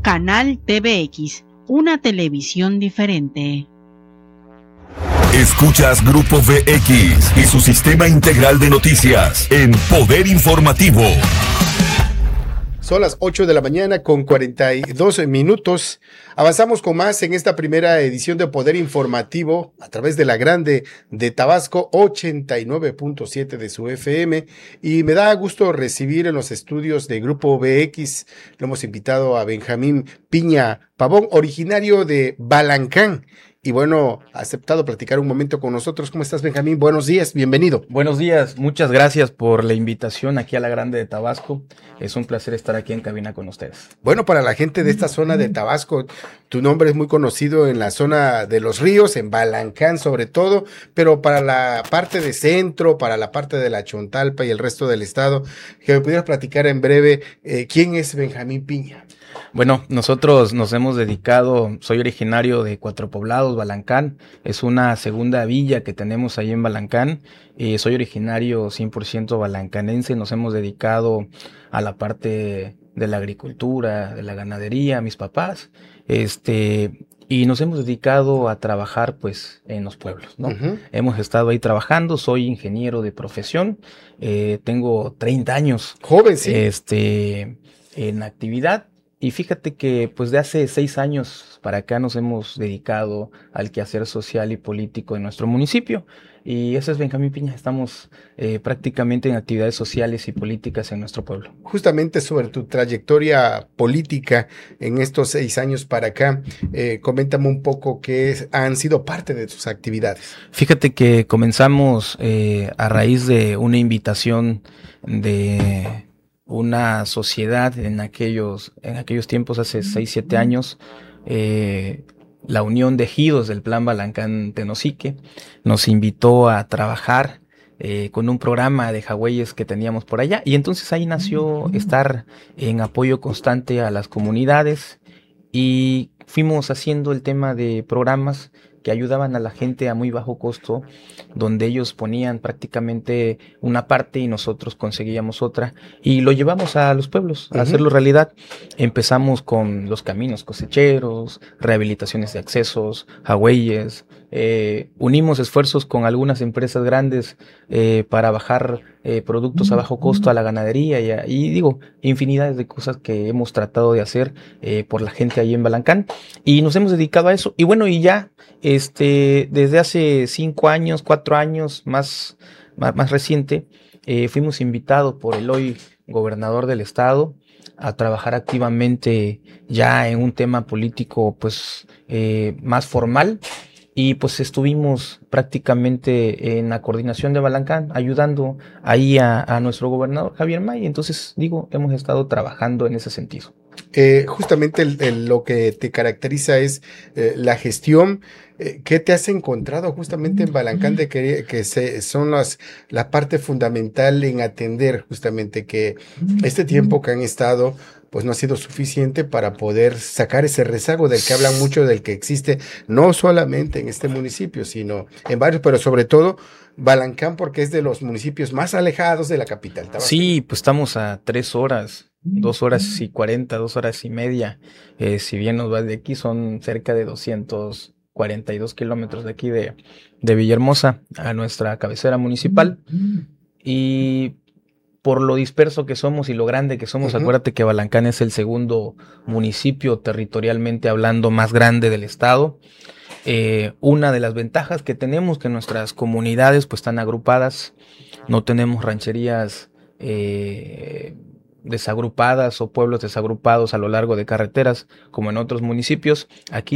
Canal TVX, una televisión diferente. Escuchas Grupo VX y su sistema integral de noticias en Poder Informativo. Son las 8 de la mañana con 42 minutos. Avanzamos con más en esta primera edición de Poder Informativo a través de la Grande de Tabasco, 89.7 de su FM. Y me da gusto recibir en los estudios de Grupo VX, lo hemos invitado a Benjamín Piña Pavón, originario de Balancán. Y bueno, ha aceptado platicar un momento con nosotros. ¿Cómo estás, Benjamín? Buenos días, bienvenido. Buenos días, muchas gracias por la invitación aquí a la Grande de Tabasco. Es un placer estar aquí en cabina con ustedes. Bueno, para la gente de esta zona de Tabasco, tu nombre es muy conocido en la zona de los ríos, en Balancán sobre todo, pero para la parte de centro, para la parte de la Chontalpa y el resto del estado, que me pudieras platicar en breve, ¿quién es Benjamín Piña? Bueno, nosotros nos hemos dedicado, soy originario de Cuatro Poblados, Balancán, es una segunda villa que tenemos ahí en Balancán, soy originario 100% balancanense, nos hemos dedicado a la parte de la agricultura, de la ganadería, mis papás, y nos hemos dedicado a trabajar pues en los pueblos, ¿no? Uh-huh. Hemos estado ahí trabajando, soy ingeniero de profesión, tengo 30 años. Joven, sí. En actividad. Y fíjate que pues de hace 6 años para acá nos hemos dedicado al quehacer social y político en nuestro municipio. Y ese es Benjamín Piña, estamos prácticamente en actividades sociales y políticas en nuestro pueblo. Justamente sobre tu trayectoria política en estos 6 años para acá, coméntame un poco qué han sido parte de tus actividades. Fíjate que comenzamos a raíz de una invitación de una sociedad en aquellos tiempos, hace 6-7 años, la Unión de Ejidos del Plan Balancán-Tenosique nos invitó a trabajar con un programa de jagüeyes que teníamos por allá, y entonces ahí nació estar en apoyo constante a las comunidades y fuimos haciendo el tema de programas que ayudaban a la gente a muy bajo costo, donde ellos ponían prácticamente una parte y nosotros conseguíamos otra, y lo llevamos a los pueblos, a hacerlo realidad. Empezamos con los caminos cosecheros, rehabilitaciones de accesos, jagüeyes, unimos esfuerzos con algunas empresas grandes para bajar productos a bajo costo a la ganadería y digo, infinidades de cosas que hemos tratado de hacer por la gente ahí en Balancán, y nos hemos dedicado a eso. Y bueno, y ya desde hace 5 años, 4 años, más reciente, fuimos invitados por el hoy gobernador del estado a trabajar activamente ya en un tema político pues más formal. Y pues estuvimos prácticamente en la coordinación de Balancán, ayudando ahí a nuestro gobernador Javier May. Entonces, digo, hemos estado trabajando en ese sentido. Justamente lo que te caracteriza es la gestión. ¿Qué te has encontrado justamente en Balancán de que son la parte fundamental en atender justamente que este tiempo que han estado pues no ha sido suficiente para poder sacar ese rezago del que hablan mucho, del que existe no solamente en este municipio, sino en varios, pero sobre todo Balancán, porque es de los municipios más alejados de la capital Tabasco? Sí, pues estamos a 3 horas, 2 horas y 40, 2 horas y media. Si bien nos va de aquí, son cerca de 242 kilómetros de aquí de Villahermosa a nuestra cabecera municipal. Y por lo disperso que somos y lo grande que somos, acuérdate que Balancán es el segundo municipio territorialmente hablando más grande del estado. Una de las ventajas que tenemos que nuestras comunidades pues están agrupadas, no tenemos rancherías desagrupadas o pueblos desagrupados a lo largo de carreteras como en otros municipios. Aquí